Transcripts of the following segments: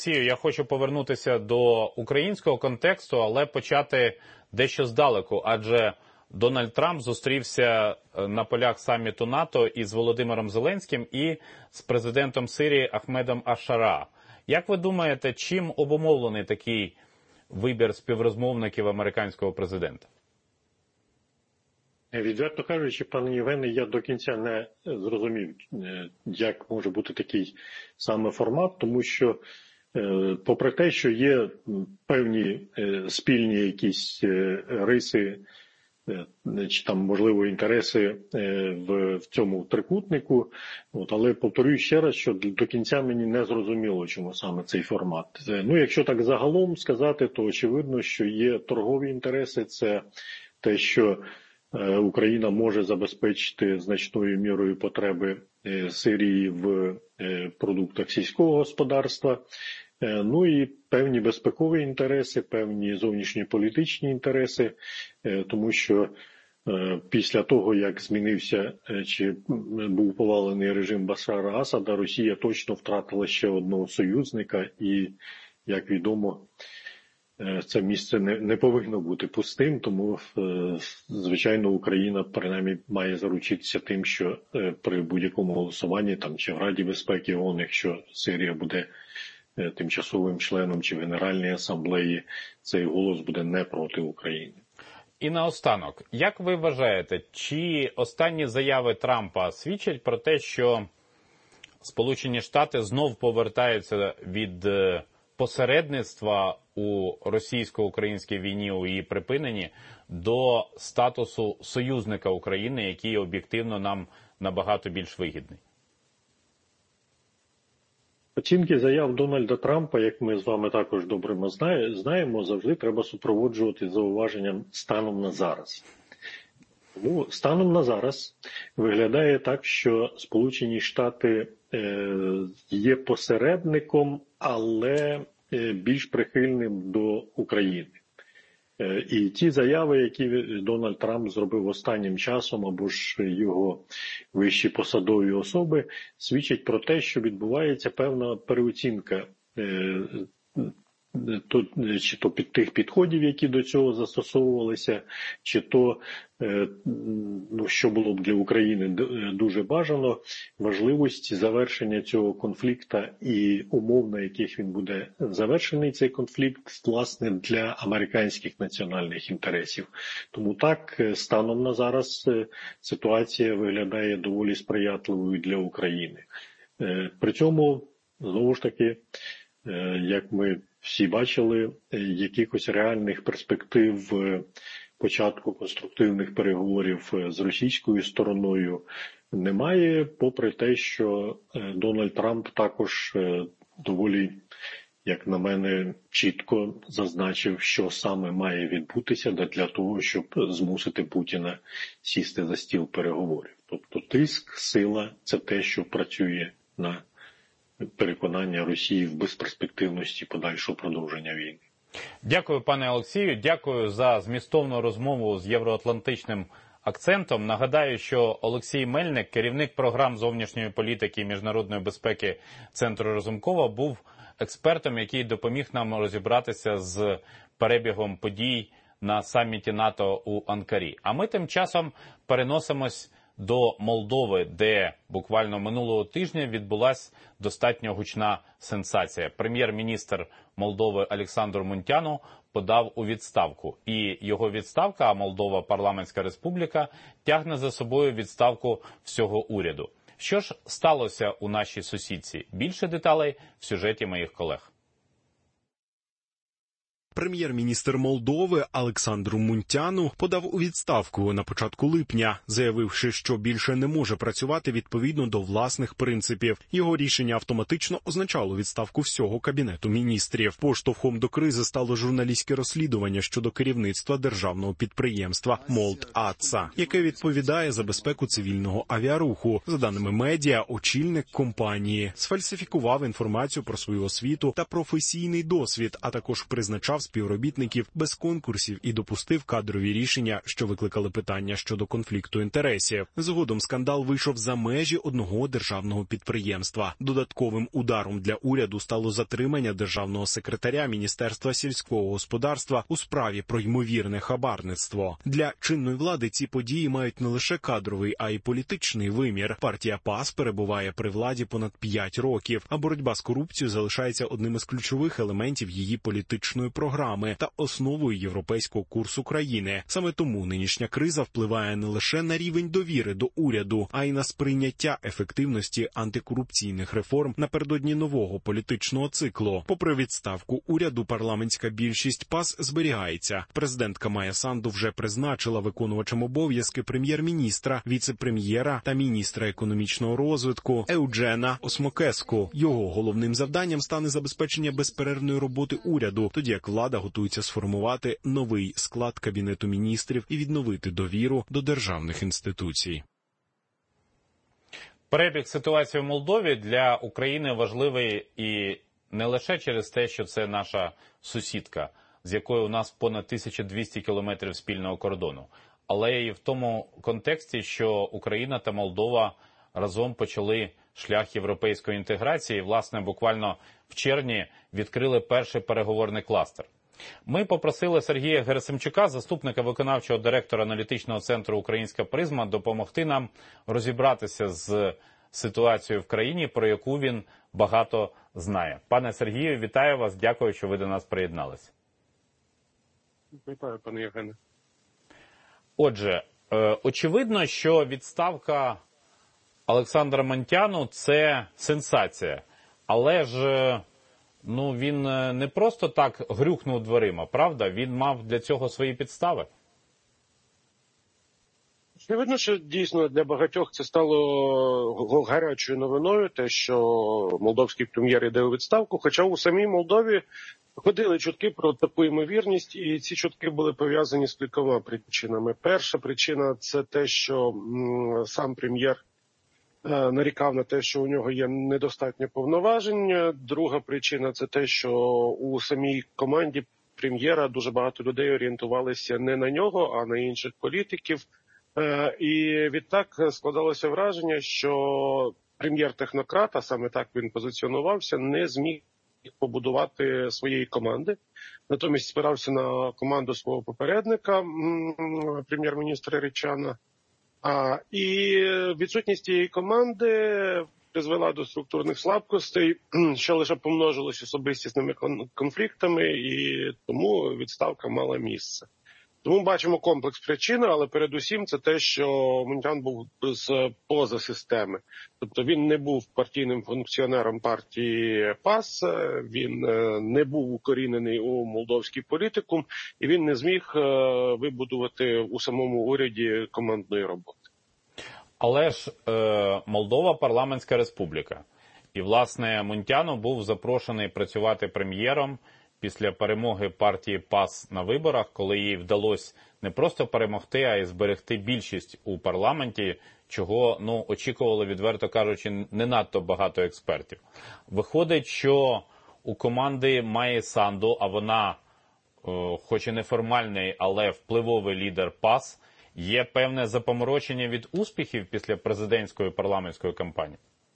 Я хочу повернутися до українського контексту, але почати дещо здалеку, адже Дональд Трамп зустрівся на полях саміту НАТО із Володимиром Зеленським і з президентом Сирії Ахмедом Аш-Шара. Як ви думаєте, чим обумовлений такий вибір співрозмовників американського президента? Відверто кажучи, пане Євгене, я до кінця не зрозумів, як може бути такий саме формат, тому що попри те, що є певні спільні якісь риси, чи там, можливо, інтереси в цьому трикутнику, але повторюю ще раз, що до кінця мені не зрозуміло, чому саме цей формат. Ну, якщо так загалом сказати, то очевидно, що є торгові інтереси, це те, що Україна може забезпечити значною мірою потреби Сирії в продуктах сільського господарства, ну і певні безпекові інтереси, певні зовнішньополітичні інтереси, тому що після того, як змінився чи був повалений режим Башара Асада, Росія точно втратила ще одного союзника і, як відомо, це місце не повинно бути пустим, тому, звичайно, Україна, принаймні, має заручитися тим, що при будь-якому голосуванні, там, чи в Раді безпеки ООН, якщо Сирія буде тимчасовим членом чи в Генеральній асамблеї, цей голос буде не проти України. І наостанок, як ви вважаєте, чи останні заяви Трампа свідчать про те, що Сполучені Штати знов повертаються від посередництва у російсько-українській війні, у її припиненні, до статусу союзника України, який об'єктивно нам набагато більш вигідний? Оцінки заяв Дональда Трампа, як ми з вами також добре знаємо, завжди треба супроводжувати зауваженням станом на зараз. Тому станом на зараз виглядає так, що Сполучені Штати є посередником, але більш прихильним до України. І ті заяви, які Дональд Трамп зробив останнім часом, або ж його вищі посадові особи, свідчать про те, що відбувається певна переоцінка чи то під тих підходів, які до цього застосовувалися, чи то, що було б для України дуже бажано, важливості завершення цього конфлікту і умов, на яких він буде завершений цей конфлікт, власне, для американських національних інтересів. Тому так, станом на зараз ситуація виглядає доволі сприятливою для України. При цьому, знову ж таки, як ми всі бачили, якихось реальних перспектив початку конструктивних переговорів з російською стороною немає, попри те, що Дональд Трамп також доволі, як на мене, чітко зазначив, що саме має відбутися для того, щоб змусити Путіна сісти за стіл переговорів. Тобто тиск, сила – це те, що працює на переконання Росії в безперспективності подальшого продовження війни. Дякую, пане Олексію. Дякую за змістовну розмову з євроатлантичним акцентом. Нагадаю, що Олексій Мельник, керівник програм зовнішньої політики і міжнародної безпеки Центру Разумкова, був експертом, який допоміг нам розібратися з перебігом подій на саміті НАТО у Анкарі. А ми тим часом переносимось до Молдови, де буквально минулого тижня відбулася достатньо гучна сенсація. Прем'єр-міністр Молдови Олександр Мунтяну подав у відставку. І його відставка, а Молдова – парламентська республіка, тягне за собою відставку всього уряду. Що ж сталося у нашій сусідці? Більше деталей в сюжеті моїх колег. Прем'єр-міністр Молдови Олександру Мунтяну подав у відставку на початку липня, заявивши, що більше не може працювати відповідно до власних принципів. Його рішення автоматично означало відставку всього Кабінету міністрів. Поштовхом до кризи стало журналістське розслідування щодо керівництва державного підприємства «Молдатса», яке відповідає за безпеку цивільного авіаруху. За даними медіа, очільник компанії сфальсифікував інформацію про свою освіту та професійний досвід, а також призначав обрав співробітників без конкурсів і допустив кадрові рішення, що викликали питання щодо конфлікту інтересів. Згодом скандал вийшов за межі одного державного підприємства. Додатковим ударом для уряду стало затримання державного секретаря Міністерства сільського господарства у справі про ймовірне хабарництво. Для чинної влади ці події мають не лише кадровий, а й політичний вимір. Партія ПАС перебуває при владі понад 5 років, а боротьба з корупцією залишається одним із ключових елементів її політичної програми та основою європейського курсу країни. Саме тому нинішня криза впливає не лише на рівень довіри до уряду, а й на сприйняття ефективності антикорупційних реформ напередодні нового політичного циклу. Попри відставку уряду, парламентська більшість ПАС зберігається. Президентка Майя Санду вже призначила виконувачем обов'язки прем'єр-міністра, віце-прем'єра та міністра економічного розвитку Еуджена Осмокеску. Його головним завданням стане забезпечення безперервної роботи уряду, тоді як влада готується сформувати новий склад Кабінету міністрів і відновити довіру до державних інституцій. Перебіг ситуації в Молдові для України важливий і не лише через те, що це наша сусідка, з якою у нас понад 1200 кілометрів спільного кордону, але і в тому контексті, що Україна та Молдова разом почали шлях європейської інтеграції і, власне, буквально в червні відкрили перший переговорний кластер. Ми попросили Сергія Герасимчука, заступника виконавчого директора аналітичного центру «Українська призма», допомогти нам розібратися з ситуацією в країні, про яку він багато знає. Пане Сергію, вітаю вас, дякую, що ви до нас приєдналися. Вітаю, пане Євгене. Отже, очевидно, що відставка Олександра Мунтяну – це сенсація. Але ж він не просто так грюкнув дверима, правда? Він мав для цього свої підстави. Очевидно, що дійсно для багатьох це стало гарячою новиною, те, що молдовський прем'єр йде у відставку. Хоча у самій Молдові ходили чутки про таку ймовірність, і ці чутки були пов'язані з кількома причинами. Перша причина – це те, що сам прем'єр нарікав на те, що у нього є недостатньо повноважень. Друга причина – це те, що у самій команді прем'єра дуже багато людей орієнтувалися не на нього, а на інших політиків. І відтак складалося враження, що прем'єр-технократ, а саме так він позиціонувався, не зміг побудувати своєї команди. Натомість спирався на команду свого попередника, прем'єр-міністра Речана. І відсутність цієї команди призвела до структурних слабкостей, що лише помножилось особистісними конфліктами, і тому відставка мала місце. Тому бачимо комплекс причин, але передусім це те, що Мунтян був поза системи. Тобто він не був партійним функціонером партії ПАС, він не був укорінений у молдовський політикум, і він не зміг вибудувати у самому уряді командної роботи. Але ж Молдова – парламентська республіка. І, власне, Мунтяну був запрошений працювати прем'єром після перемоги партії ПАС на виборах, коли їй вдалося не просто перемогти, а й зберегти більшість у парламенті, чого, очікувало, відверто кажучи, не надто багато експертів. Виходить, що у команди Майї Санду, а вона, хоч і неформальний, але впливовий лідер ПАС, є певне запоморочення від успіхів після президентської і парламентської кампанії?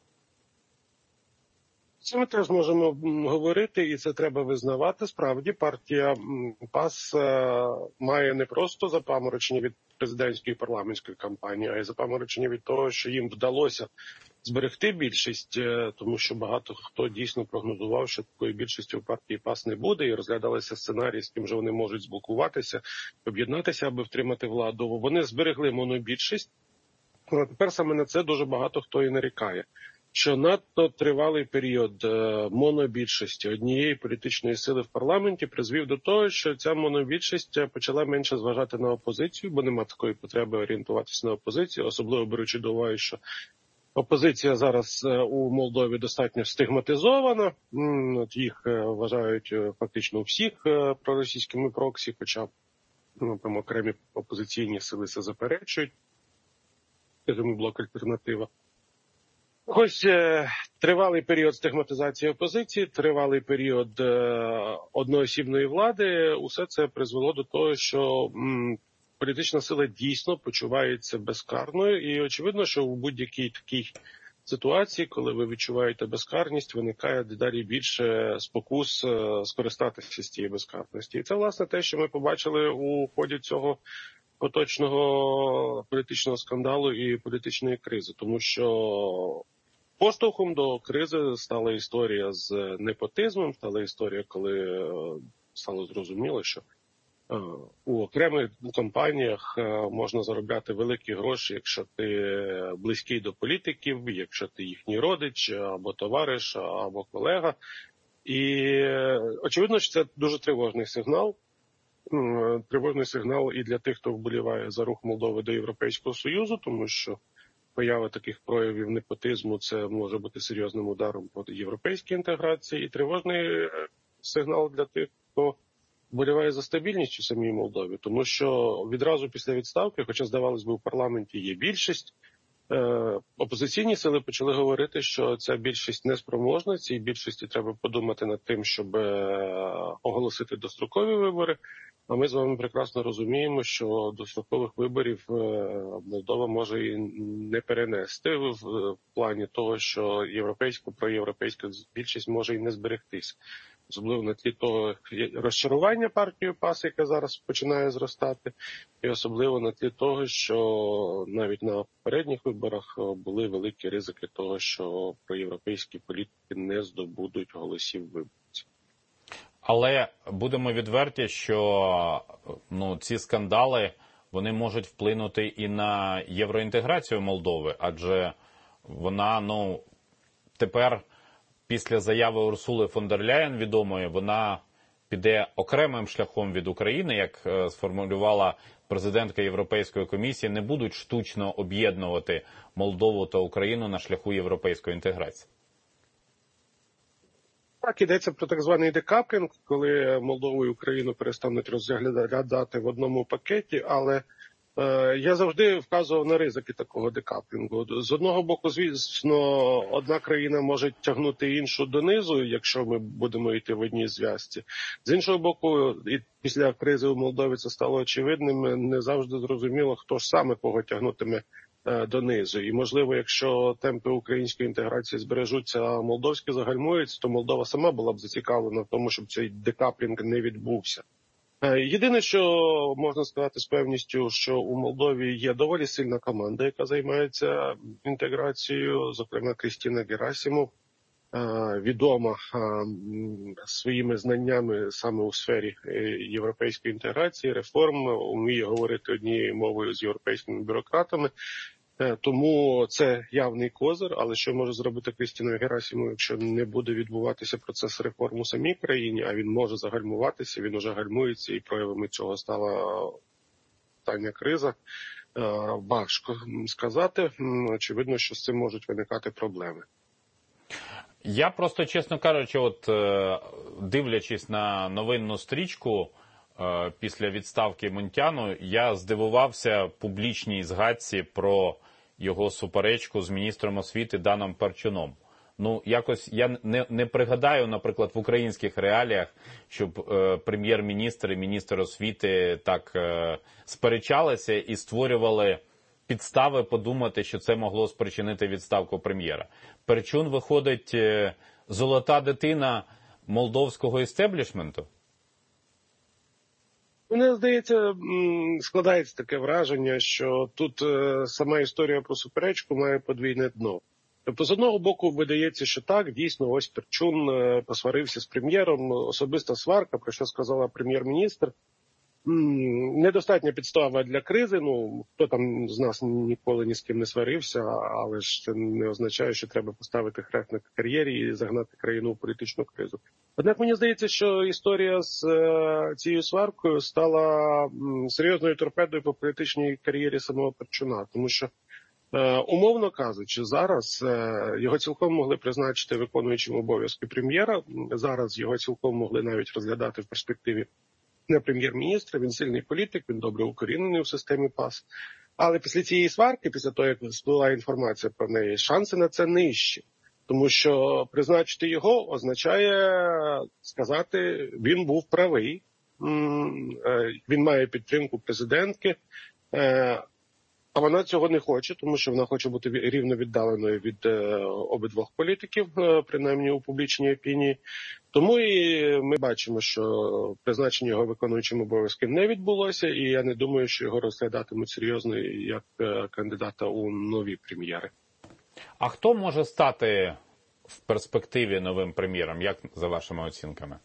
Це ми теж можемо говорити, і це треба визнавати. Справді, партія ПАС має не просто запаморочення від президентської і парламентської кампанії, а й запаморочення від того, що їм вдалося зберегти більшість, тому що багато хто дійсно прогнозував, що такої більшості у партії ПАС не буде, і розглядалися сценарії, з ким же вони можуть зблокуватися, об'єднатися, аби втримати владу. Вони зберегли монобільшість, але тепер саме на це дуже багато хто і нарікає. Що надто тривалий період монобільшості однієї політичної сили в парламенті призвів до того, що ця монобільшість почала менше зважати на опозицію, бо нема такої потреби орієнтуватися на опозицію, особливо беручи до уваги, що опозиція зараз у Молдові достатньо стигматизована, їх вважають фактично у всіх проросійськими проксі, хоча там окремі опозиційні сили це заперечують, скажімо, блок альтернатива. Ось тривалий період стигматизації опозиції, тривалий період одноосібної влади. Усе це призвело до того, що політична сила дійсно почувається безкарною. І очевидно, що в будь-якій такій ситуації, коли ви відчуваєте безкарність, виникає дедалі більше спокус скористатися з цієї безкарності. І це, власне, те, що ми побачили у ході цього поточного політичного скандалу і політичної кризи. Тому що поштовхом до кризи стала історія з непотизмом, стала історія, коли стало зрозуміло, що у окремих компаніях можна заробляти великі гроші, якщо ти близький до політиків, якщо ти їхній родич, або товариш, або колега. І очевидно, що це дуже тривожний сигнал. Тривожний сигнал і для тих, хто вболіває за рух Молдови до Європейського Союзу, тому що поява таких проявів непотизму – це може бути серйозним ударом по європейській інтеграції. І тривожний сигнал для тих, хто вболіває за стабільність у самій Молдові, тому що відразу після відставки, хоча, здавалось би, в парламенті є більшість, опозиційні сили почали говорити, що ця більшість неспроможна, цій більшості треба подумати над тим, щоб оголосити дострокові вибори. А ми з вами прекрасно розуміємо, що дострокових виборів Молдова може і не перенести в плані того, що проєвропейська більшість може і не зберегтись. Особливо на тлі того розчарування партією ПАС, яке зараз починає зростати, і особливо на тлі того, що навіть на попередніх виборах були великі ризики того, що проєвропейські політики не здобудуть голосів виборців. Але будемо відверті, що ці скандали вони можуть вплинути і на євроінтеграцію Молдови, адже вона тепер після заяви Урсули фон дер Ляєн відомої, вона піде окремим шляхом від України, як сформулювала президентка Європейської комісії, не будуть штучно об'єднувати Молдову та Україну на шляху європейської інтеграції. Так, йдеться про так званий декаплінг, коли Молдову і Україну перестануть розглядати в одному пакеті, але я завжди вказував на ризики такого декаплінгу. З одного боку, звісно, одна країна може тягнути іншу донизу, якщо ми будемо йти в одній зв'язці. З іншого боку, і після кризи у Молдові це стало очевидним, не завжди зрозуміло, хто ж саме кого тягнутиме донизу. І, можливо, якщо темпи української інтеграції збережуться, а молдовські загальмуються, то Молдова сама була б зацікавлена в тому, щоб цей декаплінг не відбувся. Єдине, що можна сказати з певністю, що у Молдові є доволі сильна команда, яка займається інтеграцією, зокрема Крістіна Герасимов, відома своїми знаннями саме у сфері європейської інтеграції, реформ, вміє говорити однією мовою з європейськими бюрократами. Тому це явний козир, але що може зробити Крістіна Герасимов, якщо не буде відбуватися процес реформ у самій країні, а він може загальмуватися, він уже гальмується, і проявами цього стала остання криза. Важко сказати. Очевидно, що з цим можуть виникати проблеми. Я просто, чесно кажучи, дивлячись на новинну стрічку після відставки Мунтяну, я здивувався публічній згадці про його суперечку з міністром освіти Даном Парчуном. Якось я не пригадаю, наприклад, в українських реаліях, щоб прем'єр-міністр і міністр освіти так сперечалися і створювали підстави подумати, що це могло спричинити відставку прем'єра. Парчун виходить золота дитина молдовського істеблішменту? Мені здається, складається таке враження, що тут сама історія про суперечку має подвійне дно. Тобто, з одного боку, видається, що так, дійсно, ось Парчун посварився з прем'єром, особиста сварка, про що сказала прем'єр-міністр. Недостатня підстава для кризи, хто там з нас ніколи ні з ким не сварився, але ж це не означає, що треба поставити хрест на кар'єрі і загнати країну у політичну кризу. Однак мені здається, що історія з цією сваркою стала серйозною торпедою по політичній кар'єрі самого Парчуна, тому що, умовно кажучи, зараз його цілком могли призначити виконуючим обов'язки прем'єра, зараз його цілком могли навіть розглядати в перспективі не прем'єр-міністра, він сильний політик, він добре укорінений у системі ПАС. Але після цієї сварки, після того, як сплила інформація про неї, шанси на це нижчі. Тому що призначити його означає сказати, він був правий, він має підтримку президентки, а вона цього не хоче, тому що вона хоче бути рівно віддаленою від обидвох політиків, принаймні у публічній опінії. Тому і ми бачимо, що призначення його виконуючим обов'язки не відбулося, і я не думаю, що його розглядатимуть серйозно як кандидата у нові прем'єри. А хто може стати в перспективі новим прем'єром, як за вашими оцінками?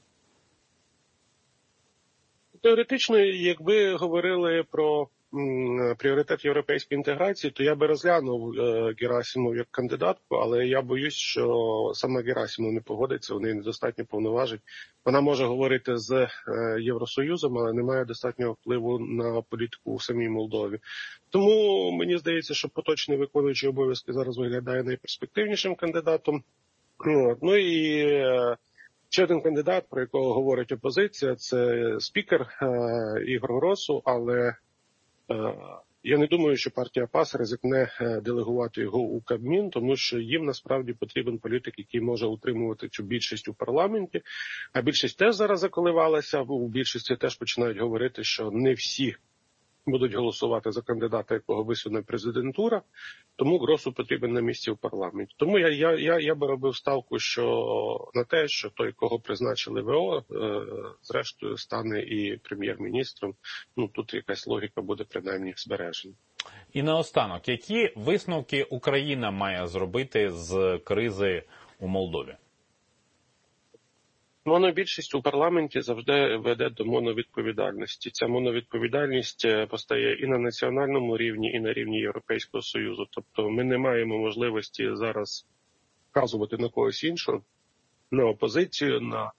Теоретично, якби говорили про пріоритет європейської інтеграції, то я би розглянув Герасимов як кандидатку, але я боюсь, що саме Герасимов не погодиться, у неї недостатньо повноважень. Вона може говорити з Євросоюзом, але не має достатнього впливу на політику у самій Молдові. Тому мені здається, що поточний виконуючий обов'язки зараз виглядає найперспективнішим кандидатом. Ну і ще один кандидат, про якого говорить опозиція, це спікер Ігор Гросу, але я не думаю, що партія ПАС ризикне делегувати його у Кабмін, тому що їм насправді потрібен політик, який може утримувати цю більшість у парламенті. А більшість теж зараз заколивалася, у більшості теж починають говорити, що не всі будуть голосувати за кандидата, якого висуне президентура, тому Гросу потрібен на місці в парламенті. Тому я би робив ставку на те, що той, кого призначили ВО, зрештою стане і прем'єр-міністром. Тут якась логіка буде принаймні збережена. І наостанок, які висновки Україна має зробити з кризи у Молдові? Монобільшість у парламенті завжди веде до моновідповідальності. Ця моновідповідальність постає і на національному рівні, і на рівні Європейського Союзу. Тобто ми не маємо можливості зараз вказувати на когось іншого, на опозицію, на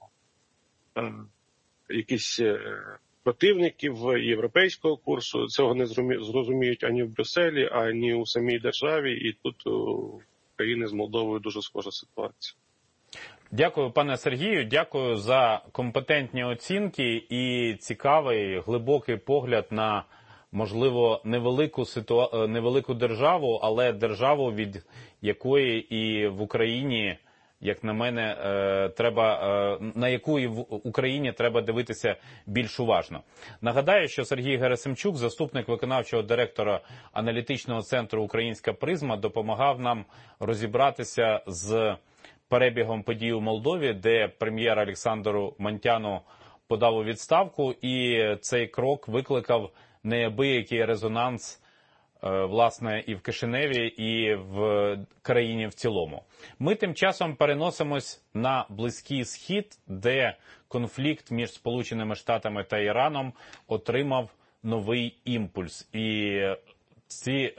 якісь противників європейського курсу. Цього не зрозуміють ані в Брюсселі, ані у самій державі. І тут у країни з Молдовою дуже схожа ситуація. Дякую, пане Сергію, дякую за компетентні оцінки і цікавий, глибокий погляд на, можливо, невелику державу, але державу, від якої і в Україні, як на мене, на яку і в Україні треба дивитися більш уважно. Нагадаю, що Сергій Герасимчук, заступник виконавчого директора аналітичного центру «Українська призма», допомагав нам розібратися з перебігом подій у Молдові, де прем'єр Олександру Мунтяну подав у відставку, і цей крок викликав неабиякий резонанс, власне, і в Кишиневі, і в країні в цілому. Ми тим часом переносимось на Близький Схід, де конфлікт між Сполученими Штатами та Іраном отримав новий імпульс. І ці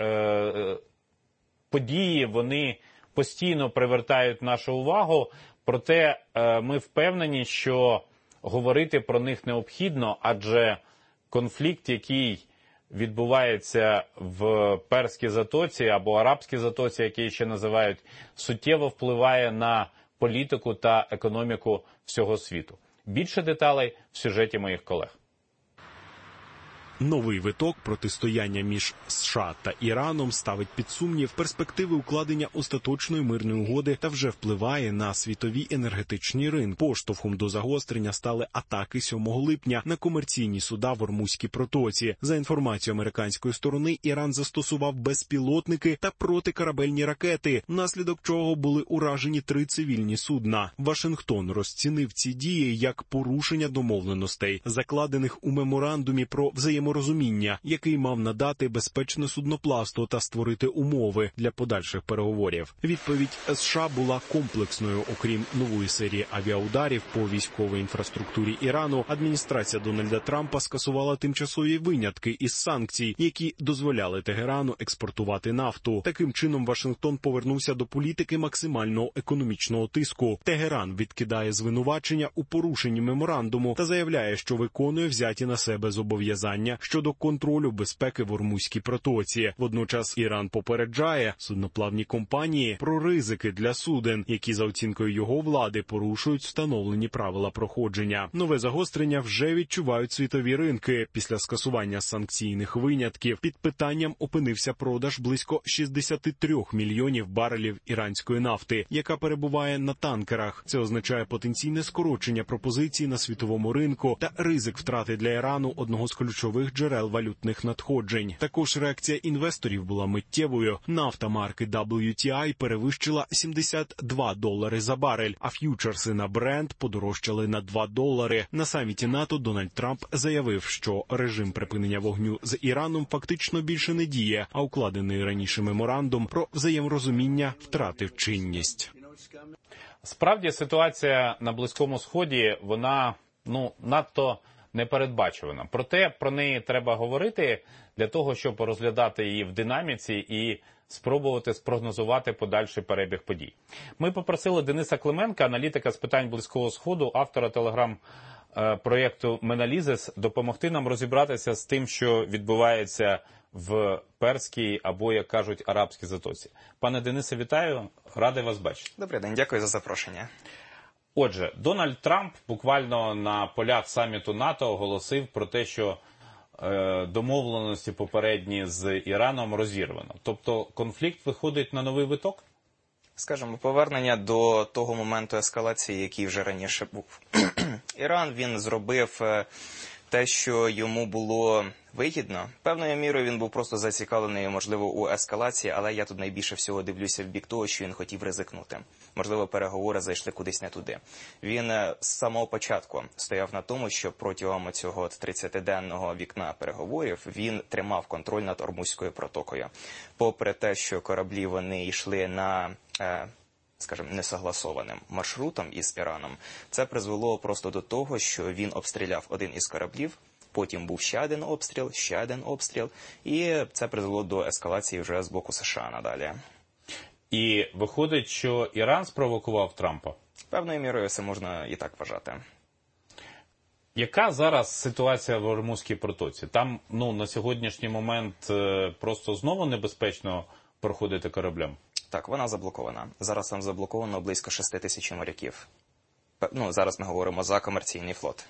події, вони постійно привертають нашу увагу, проте ми впевнені, що говорити про них необхідно, адже конфлікт, який відбувається в Перській затоці або Арабській затоці, які ще називають, суттєво впливає на політику та економіку всього світу. Більше деталей в сюжеті моїх колег. Новий виток протистояння між США та Іраном ставить під сумнів перспективи укладення остаточної мирної угоди та вже впливає на світові енергетичні ринки. Поштовхом до загострення стали атаки 7 липня на комерційні суда в Ормузькій протоці. За інформацією американської сторони, Іран застосував безпілотники та протикорабельні ракети, внаслідок чого були уражені 3 цивільні судна. Вашингтон розцінив ці дії як порушення домовленостей, закладених у меморандумі про взаєморозуміння, який мав надати безпечне судноплавство та створити умови для подальших переговорів. Відповідь США була комплексною. Окрім нової серії авіаударів по військовій інфраструктурі Ірану, адміністрація Дональда Трампа скасувала тимчасові винятки із санкцій, які дозволяли Тегерану експортувати нафту. Таким чином, Вашингтон повернувся до політики максимального економічного тиску. Тегеран відкидає звинувачення у порушенні меморандуму та заявляє, що виконує взяті на себе зобов'язання щодо контролю безпеки в Ормузькій протоці. Водночас Іран попереджає судноплавні компанії про ризики для суден, які, за оцінкою його влади, порушують встановлені правила проходження. Нове загострення вже відчувають світові ринки. Після скасування санкційних винятків під питанням опинився продаж близько 63 мільйонів барелів іранської нафти, яка перебуває на танкерах. Це означає потенційне скорочення пропозицій на світовому ринку та ризик втрати для Ірану одного з ключових джерел валютних надходжень. Також реакція інвесторів була миттєвою. Нафта марки WTI перевищила $72 за барель, а ф'ючерси на Brent подорожчали на $2. На саміті НАТО Дональд Трамп заявив, що режим припинення вогню з Іраном фактично більше не діє, а укладений раніше меморандум про взаєморозуміння втратив чинність. Справді, ситуація на Близькому Сході, вона, надто непередбачувана. Проте про неї треба говорити для того, щоб розглядати її в динаміці і спробувати спрогнозувати подальший перебіг подій. Ми попросили Дениса Клименка, аналітика з питань Близького Сходу, автора телеграм-проєкту «Меналізис», допомогти нам розібратися з тим, що відбувається в Перській або, як кажуть, Арабській затоці. Пане Денисе, вітаю, радий вас бачити. Добрий день, дякую за запрошення. Отже, Дональд Трамп буквально на полях саміту НАТО оголосив про те, що домовленості попередні з Іраном розірвано. Тобто конфлікт виходить на новий виток? Скажімо, повернення до того моменту ескалації, який вже раніше був. Іран, він зробив те, що йому було вигідно. Певною мірою він був просто зацікавлений, можливо, у ескалації, але я тут найбільше всього дивлюся в бік того, що він хотів ризикнути. Можливо, переговори зайшли кудись не туди. Він з самого початку стояв на тому, що протягом цього 30-денного вікна переговорів він тримав контроль над Ормузькою протокою. Попри те, що кораблі вони йшли на скажімо, несогласованим маршрутом із Іраном, це призвело просто до того, що він обстріляв один із кораблів, потім був ще один обстріл, і це призвело до ескалації вже з боку США надалі. І виходить, що Іран спровокував Трампа? Певною мірою це можна і так вважати. Яка зараз ситуація в Ормузькій протоці? Там, на сьогоднішній момент просто знову небезпечно проходити кораблям? Так, вона заблокована. Зараз там заблоковано близько 6 тисяч моряків. Зараз ми говоримо за комерційний флот.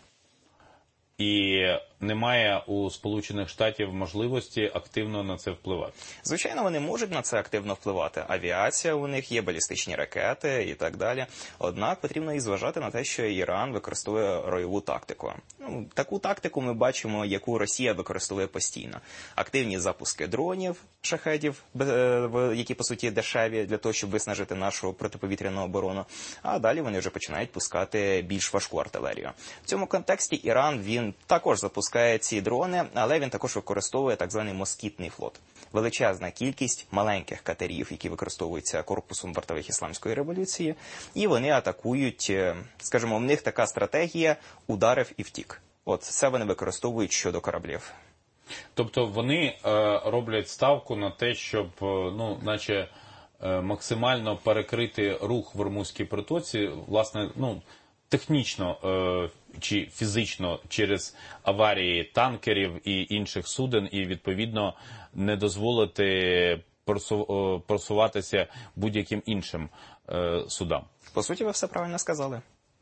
І немає у Сполучених Штатів можливості активно на це впливати? Звичайно, вони можуть на це активно впливати. Авіація у них є, балістичні ракети і так далі. Однак потрібно і зважати на те, що Іран використовує ройову тактику. Таку тактику ми бачимо, яку Росія використовує постійно. Активні запуски дронів, шахедів, які, по суті, дешеві для того, щоб виснажити нашу протиповітряну оборону. А далі вони вже починають пускати більш важку артилерію. В цьому контексті Іран, він також запускає ці дрони, але він також використовує так званий москітний флот. Величезна кількість маленьких катерів, які використовуються корпусом вартових Ісламської революції, і вони атакують, скажімо, в них така стратегія «ударив і втік». От це вони використовують щодо кораблів. Тобто вони роблять ставку на те, щоб, наче максимально перекрити рух в Ормузькій протоці, власне, технічно чи фізично через аварії танкерів і інших суден, і, відповідно, не дозволити просуватися будь-яким іншим судам. По суті, ви все правильно сказали.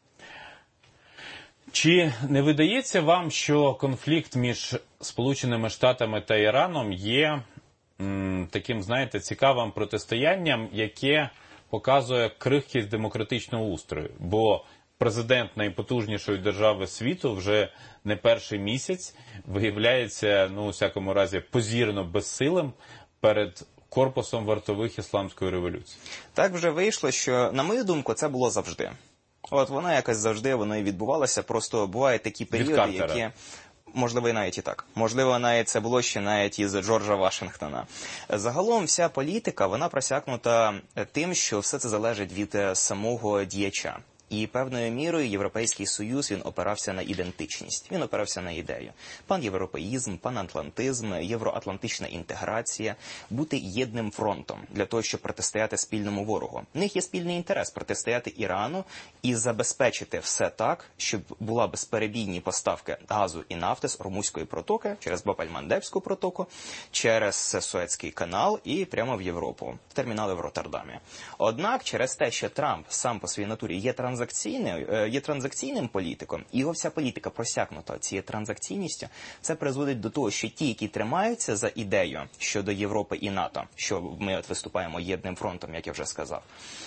Чи не видається вам, що конфлікт між Сполученими Штатами та Іраном є таким, цікавим протистоянням, яке показує крихкість демократичного устрою? Бо президент найпотужнішої держави світу вже не перший місяць виявляється, у всякому разі, позірно безсилим перед корпусом вартових Ісламської революції. Так вже вийшло, що, на мою думку, це було завжди. Воно якось завжди воно і відбувалося, просто бувають такі періоди, які... Можливо, і навіть і так. Можливо, навіть це було ще навіть із Джорджа Вашингтона. Загалом вся політика, вона просякнута тим, що все це залежить від самого діяча. І певною мірою Європейський Союз, він опирався на ідентичність, він опирався на ідею. Панєвропеїзм, панатлантизм, євроатлантична інтеграція, бути єдним фронтом для того, щоб протистояти спільному ворогу. В них є спільний інтерес протистояти Ірану і забезпечити все так, щоб була безперебійні поставки газу і нафти з Ормузької протоки, через Баб-аль-Мандебську протоку, через Суецький канал і прямо в Європу, в термінали в Роттердамі. Однак, через те, що Трамп сам по своїй натурі є транзакційним політиком, і його вся політика просякнута цією транзакційністю, це призводить до того, що ті, які тримаються за ідею щодо Європи і НАТО, що ми от виступаємо єдним фронтом, як я вже сказав,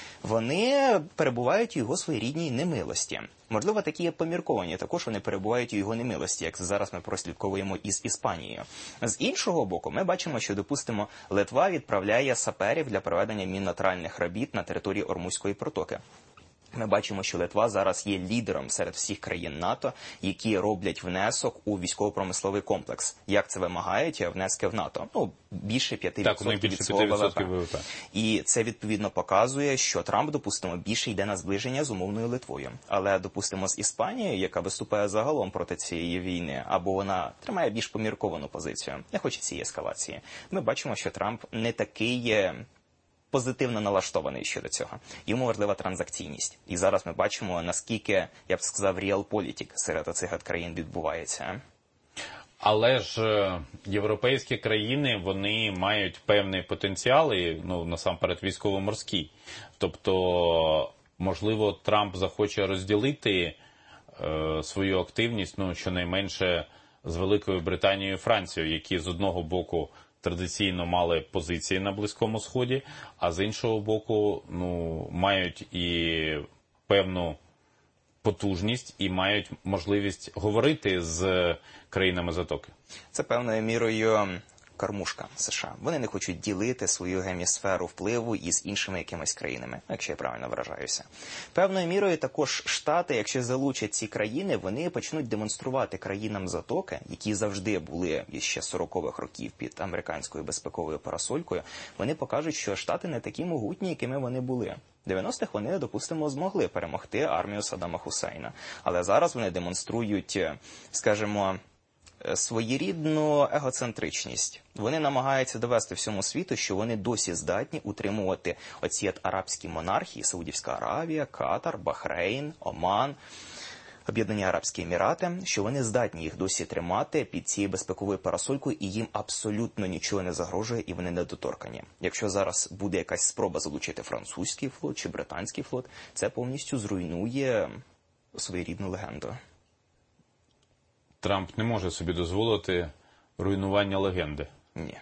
вони перебувають у його своєрідній немилості. Можливо, такі є помірковані, також вони перебувають у його немилості, як зараз ми прослідковуємо із Іспанією. З іншого боку, ми бачимо, що, допустимо, Литва відправляє саперів для проведення мінно-тральних робіт на території Ормузької протоки. Ми бачимо, що Литва зараз є лідером серед всіх країн НАТО, які роблять внесок у військово-промисловий комплекс. Як це вимагають внески в НАТО? Ну, більше 5% від свого ВВП. І це, відповідно, показує, що Трамп, допустимо, більше йде на зближення з умовною Литвою. Але, допустимо, з Іспанією, яка виступає загалом проти цієї війни, або вона тримає більш помірковану позицію, не хоче цієї ескалації, ми бачимо, що Трамп не такий позитивно налаштований щодо цього. Йому важлива транзакційність. І зараз ми бачимо, наскільки, я б сказав, реалполітик серед оцих країн відбувається. Але ж європейські країни, вони мають певний потенціал, і, насамперед, військово-морський. Тобто, можливо, Трамп захоче розділити свою активність, щонайменше з Великою Британією і Францією, які з одного боку традиційно мали позиції на Близькому Сході, а з іншого боку, мають і певну потужність і мають можливість говорити з країнами Затоки. Це певною мірою кормушка США. Вони не хочуть ділити свою гемісферу впливу із іншими якимись країнами, якщо я правильно виражаюся. Певною мірою також Штати, якщо залучать ці країни, вони почнуть демонструвати країнам Затоки, які завжди були ще 40-х років під американською безпековою парасолькою, вони покажуть, що Штати не такі могутні, якими вони були. В 90-х вони, допустимо, змогли перемогти армію Саддама Хусейна. Але зараз вони демонструють, скажімо, своєрідну егоцентричність. Вони намагаються довести всьому світу, що вони досі здатні утримувати оці арабські монархії, Саудівська Аравія, Катар, Бахрейн, Оман, Об'єднані Арабські Емірати, що вони здатні їх досі тримати під цією безпековою парасолькою, і їм абсолютно нічого не загрожує, і вони недоторкані. Якщо зараз буде якась спроба залучити французький флот чи британський флот, це повністю зруйнує своєрідну легенду. Трамп не може собі дозволити руйнування легенди. Ні.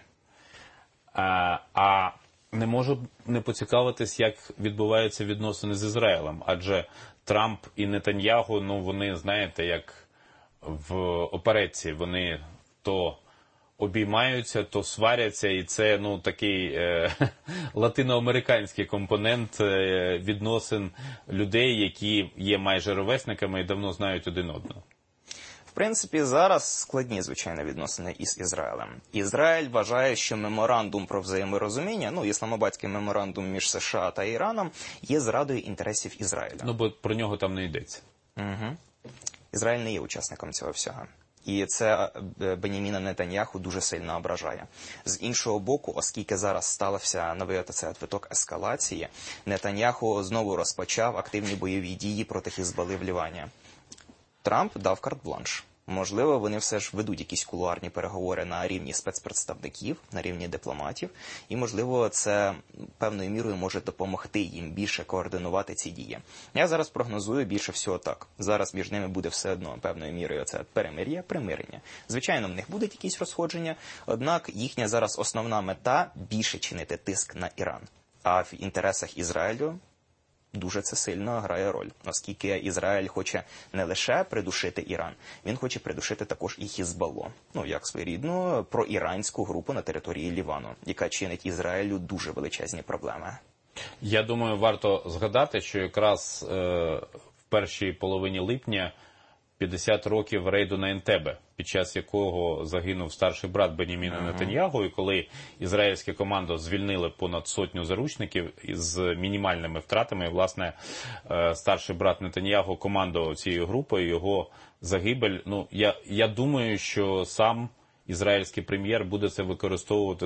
А не можу не поцікавитись, як відбуваються відносини з Ізраїлем. Адже Трамп і Нетаньяху, вони, знаєте, як в оперетці. Вони то обіймаються, то сваряться. І це, такий латиноамериканський компонент відносин людей, які є майже ровесниками і давно знають один одного. В принципі, зараз складні, звичайно, відносини із Ізраїлем. Ізраїль вважає, що меморандум про взаєморозуміння, ісламабадський меморандум між США та Іраном, є зрадою інтересів Ізраїля. Бо про нього там не йдеться. Угу. Ізраїль не є учасником цього всього. І це Беняміна Нетаньяху дуже сильно ображає. З іншого боку, оскільки зараз стався новий виток ескалації, Нетаньяху знову розпочав активні бойові дії проти Хізбалли в Лівані. Трамп дав карт-бланш. Можливо, вони все ж ведуть якісь кулуарні переговори на рівні спецпредставників, на рівні дипломатів, і, можливо, це певною мірою може допомогти їм більше координувати ці дії. Я зараз прогнозую більше всього так. Зараз між ними буде все одно певною мірою це перемир'я, примирення. Звичайно, в них будуть якісь розходження, однак їхня зараз основна мета – більше чинити тиск на Іран. А в інтересах Ізраїлю дуже це сильно грає роль, оскільки Ізраїль хоче не лише придушити Іран, він хоче придушити також і Хізбаллу, як своєрідну проіранську групу на території Лівану, яка чинить Ізраїлю дуже величезні проблеми. Я думаю, варто згадати, що якраз в першій половині липня 50 років рейду на Ентебе, під час якого загинув старший брат Беняміна Нетаньяху, і коли ізраїльське командо звільнили понад 100 заручників з мінімальними втратами, і, власне, старший брат Нетаньяху командував цією групою, його загибель. Ну, я думаю, що сам ізраїльський прем'єр буде це використовувати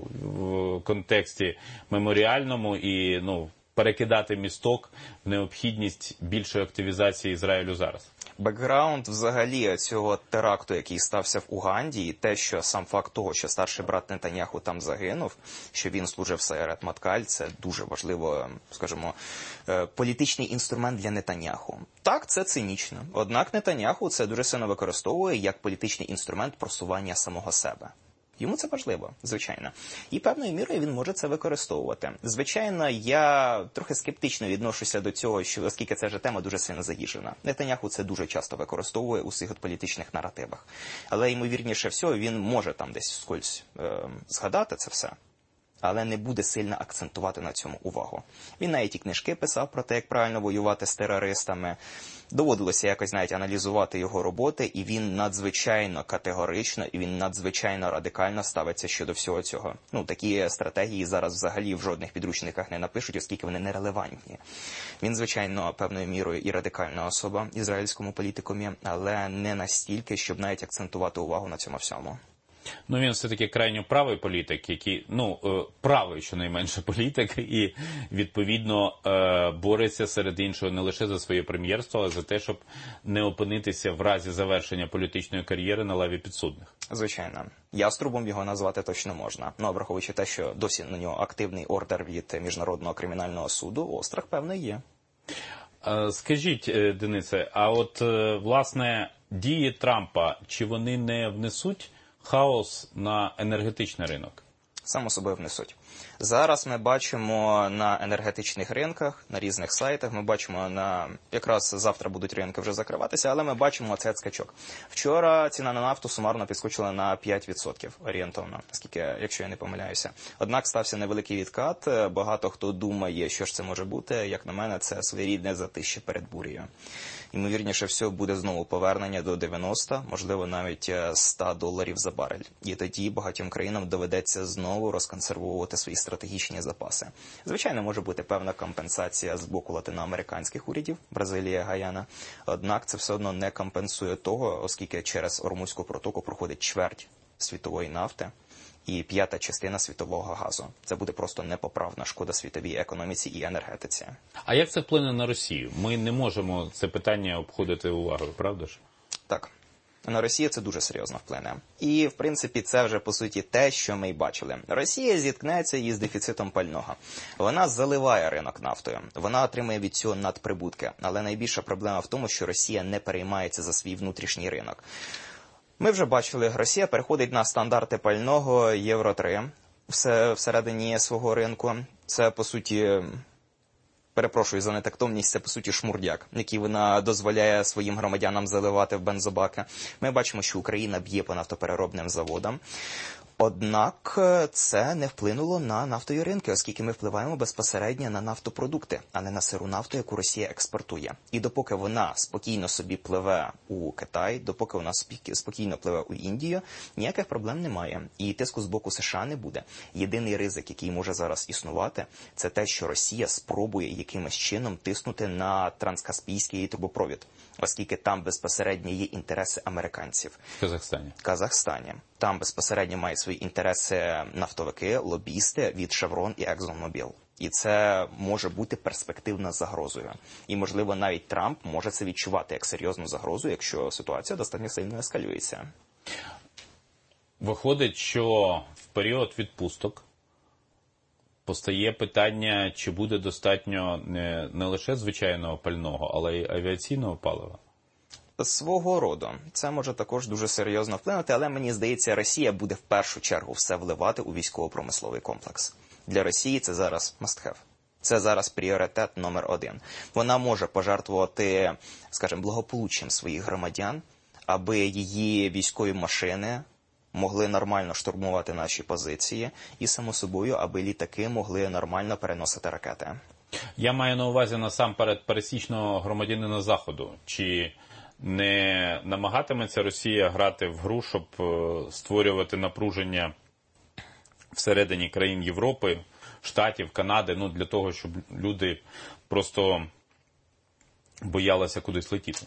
в контексті меморіальному і перекидати місток в необхідність більшої активізації Ізраїлю зараз. Бекграунд взагалі цього теракту, який стався в Уганді, і те, що сам факт того, що старший брат Нетаньяху там загинув, що він служив Сайрет Маткаль, це дуже важливо, скажімо, політичний інструмент для Нетаньяху. Так, це цинічно. Однак Нетаньяху це дуже сильно використовує як політичний інструмент просування самого себе. Йому це важливо, звичайно. І певною мірою він може це використовувати. Звичайно, я трохи скептично відношуся до цього, оскільки ця ж тема дуже сильно заїжджена. Нетаньяху це дуже часто використовує у своїх політичних наративах. Але, ймовірніше всього, він може там десь вскользь згадати це все, але не буде сильно акцентувати на цьому увагу. Він навіть і книжки писав про те, як правильно воювати з терористами. Доводилося якось навіть аналізувати його роботи, і він надзвичайно категорично, і він надзвичайно радикально ставиться щодо всього цього. Такі стратегії зараз взагалі в жодних підручниках не напишуть, оскільки вони нерелевантні. Він, звичайно, певною мірою і радикальна особа в ізраїльському політикумі, але не настільки, щоб навіть акцентувати увагу на цьому всьому. Він все-таки крайньо правий політик, який, правий щонайменше політик, і, відповідно, бореться серед іншого не лише за своє прем'єрство, але за те, щоб не опинитися в разі завершення політичної кар'єри на лаві підсудних. Звичайно. Яструбом його назвати точно можна. Враховуючи те, що досі на нього активний ордер від Міжнародного кримінального суду, острах, певно, є. Скажіть, Денисе, а от, власне, дії Трампа, чи вони не внесуть хаос на енергетичний ринок? Само собою внесуть. Зараз ми бачимо на енергетичних ринках, на різних сайтах, ми бачимо якраз завтра будуть ринки вже закриватися, але ми бачимо цей скачок. Вчора ціна на нафту сумарно підскочила на 5% орієнтовно, якщо я не помиляюся. Однак стався невеликий відкат, багато хто думає, що ж це може бути, як на мене, це своєрідне затище перед бурею. Ймовірніше всього буде знову повернення до 90, можливо навіть $100 за барель. І тоді багатьом країнам доведеться знову розконсервувати свої стратегічні запаси. Звичайно, може бути певна компенсація з боку латиноамериканських урядів, Бразилія, Гаяна. Однак це все одно не компенсує того, оскільки через Ормузьку протоку проходить чверть світової нафти і 1/5 світового газу. Це буде просто непоправна шкода світовій економіці і енергетиці. А як це вплине на Росію? Ми не можемо це питання обходити увагою, правда ж? Так. На Росію це дуже серйозно вплине. І, в принципі, це вже, по суті, те, що ми й бачили. Росія зіткнеться із дефіцитом пального. Вона заливає ринок нафтою. Вона отримує від цього надприбутки. Але найбільша проблема в тому, що Росія не переймається за свій внутрішній ринок. Ми вже бачили, Росія переходить на стандарти пального Євро-3 всередині свого ринку. Це, по суті, перепрошую за нетактовність, це, по суті, шмурдяк, який вона дозволяє своїм громадянам заливати в бензобаки. Ми бачимо, що Україна б'є по нафтопереробним заводам. Однак це не вплинуло на нафтові ринки, оскільки ми впливаємо безпосередньо на нафтопродукти, а не на сиру нафту, яку Росія експортує. І допоки вона спокійно собі пливе у Китай, допоки вона спокійно пливе у Індію, ніяких проблем немає. І тиску з боку США не буде. Єдиний ризик, який може зараз існувати, це те, що Росія спробує якимось чином тиснути на транскаспійський трубопровід, оскільки там безпосередньо є інтереси американців. В Казахстані. Там безпосередньо мають свої інтереси нафтовики, лобісти від Chevron і ExxonMobil. І це може бути перспективною загрозою. І, можливо, навіть Трамп може це відчувати як серйозну загрозу, якщо ситуація достатньо сильно ескалюється. Виходить, що в період відпусток постає питання, чи буде достатньо не лише звичайного пального, але й авіаційного палива. Свого роду. Це може також дуже серйозно вплинути, але мені здається, Росія буде в першу чергу все вливати у військово-промисловий комплекс. Для Росії це зараз must have. Це зараз пріоритет номер 1. Вона може пожертвувати, скажімо, благополуччям своїх громадян, аби її військові машини могли нормально штурмувати наші позиції і, само собою, аби літаки могли нормально переносити ракети. Я маю на увазі насамперед пересічного громадянина Заходу. Чи не намагатиметься Росія грати в гру, щоб створювати напруження всередині країн Європи, Штатів, Канади, для того, щоб люди просто боялися кудись летіти?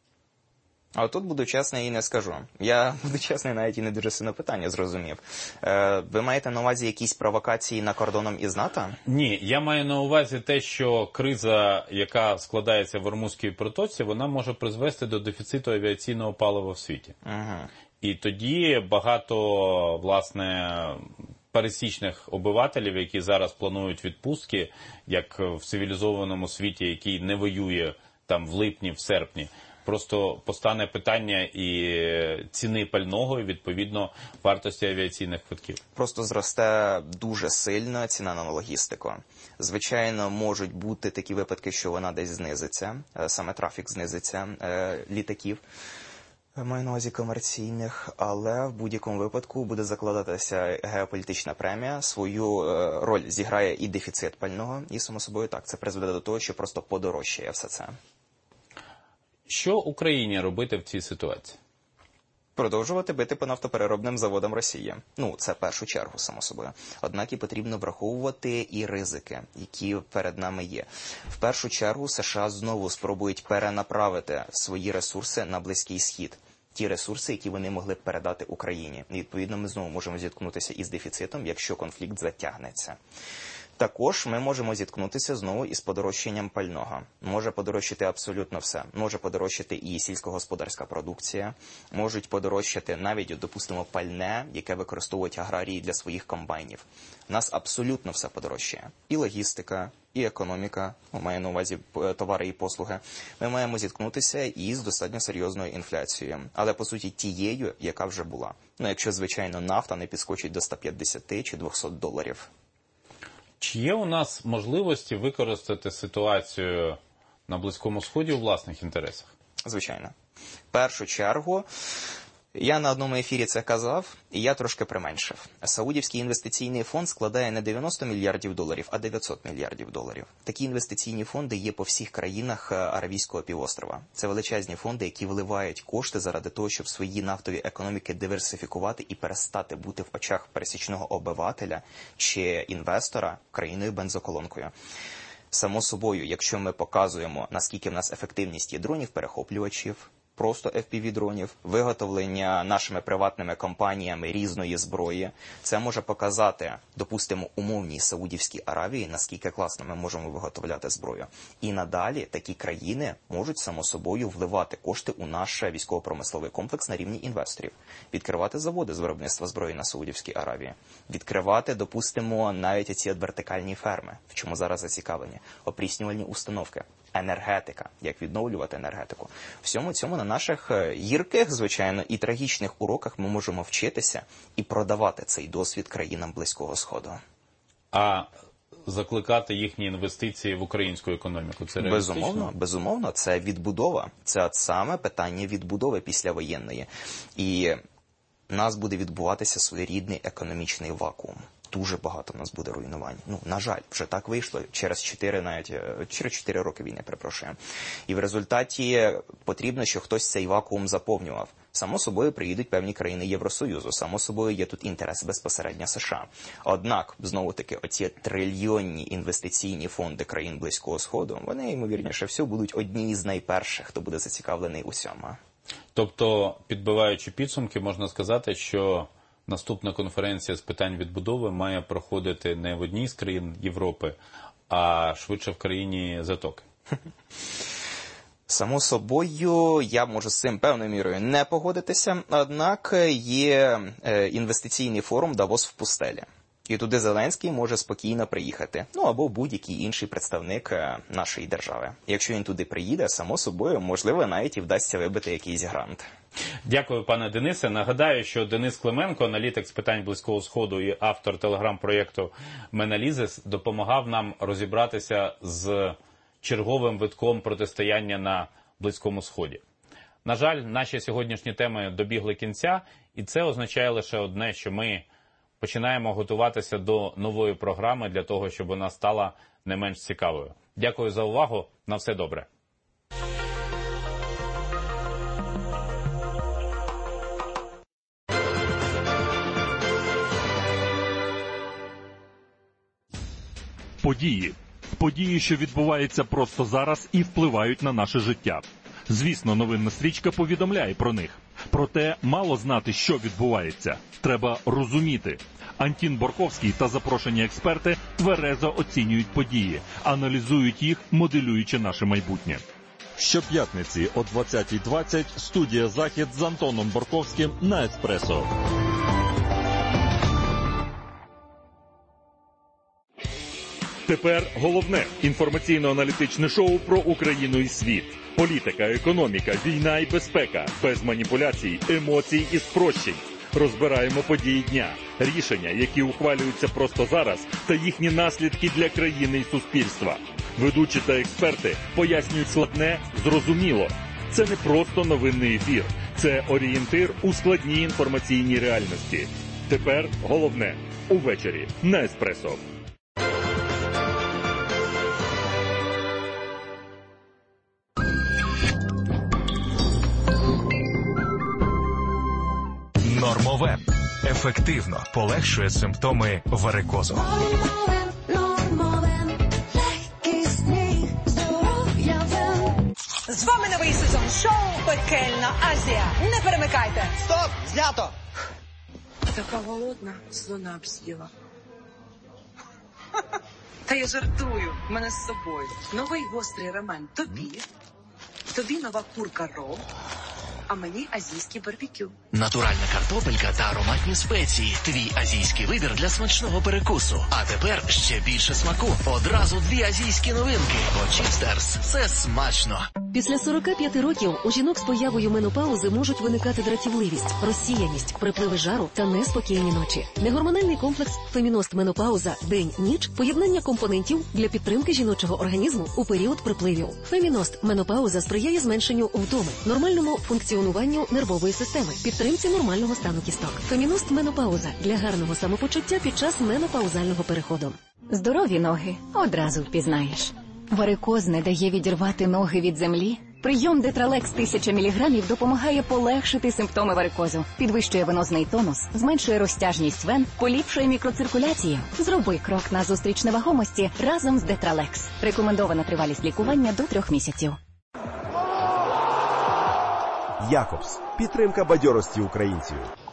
А тут буду чесний і не скажу. Я буду чесний, навіть і не дуже сильно питання зрозумів. Ви маєте на увазі якісь провокації на кордоном із НАТО? Ні, я маю на увазі те, що криза, яка складається в Ормузькій протоці, вона може призвести до дефіциту авіаційного палива в світі. Угу. І тоді багато, власне, пересічних обивателів, які зараз планують відпустки, як в цивілізованому світі, який не воює там в липні, в серпні, просто постане питання і ціни пального, і, відповідно, вартості авіаційних квитків. Просто зросте дуже сильно ціна на логістику. Звичайно, можуть бути такі випадки, що вона десь знизиться, саме трафік знизиться літаків, маю на увазі комерційних, але в будь-якому випадку буде закладатися геополітична премія, свою роль зіграє і дефіцит пального, і, само собою, так, це призведе до того, що просто подорожчає все це. Що Україні робити в цій ситуації? Продовжувати бити по нафтопереробним заводам Росії. Це в першу чергу, само собою. Однак і потрібно враховувати і ризики, які перед нами є. В першу чергу США знову спробують перенаправити свої ресурси на Близький Схід. Ті ресурси, які вони могли б передати Україні. І, відповідно, ми знову можемо зіткнутися із дефіцитом, якщо конфлікт затягнеться. Також ми можемо зіткнутися знову із подорожчанням пального. Може подорожчати абсолютно все. Може подорожчати і сільськогосподарська продукція, можуть подорожчати навіть, допустимо, пальне, яке використовують аграрії для своїх комбайнів. У нас абсолютно все подорожчає. І логістика, і економіка, маю на увазі товари і послуги. Ми маємо зіткнутися із достатньо серйозною інфляцією. Але, по суті, тією, яка вже була. Якщо, звичайно, нафта не підскочить до 150 чи 200 доларів. Чи є у нас можливості використати ситуацію на Близькому Сході у власних інтересах? Звичайно. В першу чергу, я на одному ефірі це казав, і я трошки применшив. Саудівський інвестиційний фонд складає не 90 мільярдів доларів, а 900 мільярдів доларів. Такі інвестиційні фонди є по всіх країнах Аравійського півострова. Це величезні фонди, які вливають кошти заради того, щоб свої нафтові економіки диверсифікувати і перестати бути в очах пересічного обивателя чи інвестора країною-бензоколонкою. Само собою, якщо ми показуємо, наскільки в нас ефективність є дронів-перехоплювачів, просто FPV-дронів, виготовлення нашими приватними компаніями різної зброї. Це може показати, допустимо, умовній Саудівській Аравії, наскільки класно ми можемо виготовляти зброю. І надалі такі країни можуть, само собою, вливати кошти у наш військово-промисловий комплекс на рівні інвесторів. Відкривати заводи з виробництва зброї на Саудівській Аравії. Відкривати, допустимо, навіть ці вертикальні ферми, в чому зараз зацікавлені. Опріснювальні установки. Енергетика, як відновлювати енергетику. Всьому цьому на наших гірких, звичайно, і трагічних уроках ми можемо вчитися і продавати цей досвід країнам Близького Сходу. А закликати їхні інвестиції в українську економіку – це реалістично? Безумовно, це відбудова. Це саме питання відбудови післявоєнної. І в нас буде відбуватися своєрідний економічний вакуум. Дуже багато в нас буде руйнувань. На жаль, вже так вийшло. Через 4 роки війни, перепрошую. І в результаті потрібно, щоб хтось цей вакуум заповнював. Само собою приїдуть певні країни Євросоюзу. Само собою є тут інтерес безпосередньо США. Однак, знову-таки, оці трильйонні інвестиційні фонди країн Близького Сходу, вони, ймовірніше всього, будуть одні із найперших, хто буде зацікавлений у цьому. Тобто, підбиваючи підсумки, можна сказати, що наступна конференція з питань відбудови має проходити не в одній з країн Європи, а швидше в країні Затоки. Само собою, я можу з цим певною мірою не погодитися, однак є інвестиційний форум «Давос в пустелі». І туди Зеленський може спокійно приїхати. Або будь-який інший представник нашої держави. Якщо він туди приїде, само собою, можливо, навіть і вдасться вибити якийсь грант. Дякую, пане Денисе. Нагадаю, що Денис Клименко, аналітик з питань Близького Сходу і автор телеграм-проєкту «Меналізис», допомагав нам розібратися з черговим витком протистояння на Близькому Сході. На жаль, наші сьогоднішні теми добігли кінця, і це означає лише одне, що ми починаємо готуватися до нової програми для того, щоб вона стала не менш цікавою. Дякую за увагу. На все добре. Події, що відбуваються просто зараз і впливають на наше життя. Звісно, новинна стрічка повідомляє про них. Проте мало знати, що відбувається. Треба розуміти. Антін Борковський та запрошені експерти тверезо оцінюють події, аналізують їх, моделюючи наше майбутнє. Щоп'ятниці о 20:20 студія «Захід» з Антоном Борковським на «Еспресо». Тепер головне інформаційно-аналітичне шоу про Україну і світ. Політика, економіка, війна і безпека. Без маніпуляцій, емоцій і спрощень. Розбираємо події дня, рішення, які ухвалюються просто зараз, та їхні наслідки для країни і суспільства. Ведучі та експерти пояснюють складне зрозуміло. Це не просто новинний ефір. Це орієнтир у складній інформаційній реальності. Тепер головне – увечері на «Еспресо». Нормовен ефективно полегшує симптоми варикозу. З вами новий сезон шоу «Пекельна Азія». Не перемикайте. Стоп! Знято! Така голодна, слона б з'їла. Та я жартую. В мене з собою новий гострий рамен тобі нова курка рол, а мені азійський барбекю. Натуральна картопелька та ароматні спеції. Твій азійський вибір для смачного перекусу. А тепер ще більше смаку. Одразу 2 азійські новинки. Бо Чіпстерс – це смачно. Після 45 років у жінок з появою менопаузи можуть виникати дратівливість, розсіяність, припливи жару та неспокійні ночі. Негормональний комплекс «Феміност Менопауза. День-ніч» – поєднання компонентів для підтримки жіночого організму у період припливів. «Феміност Менопауза» сприяє зменшенню втоми, нормальному функціонуванню нервової системи, підтримці нормального стану кісток. «Феміност Менопауза» для гарного самопочуття під час менопаузального переходу. Здорові ноги одразу впізнаєш. Варикоз не дає відірвати ноги від землі? Прийом Детралекс 1000 мг допомагає полегшити симптоми варикозу, підвищує венозний тонус, зменшує розтяжність вен, поліпшує мікроциркуляцію. Зроби крок назустріч невагомості разом з Детралекс. Рекомендована тривалість лікування до 3 місяців. Якобс. Підтримка бадьорості українців.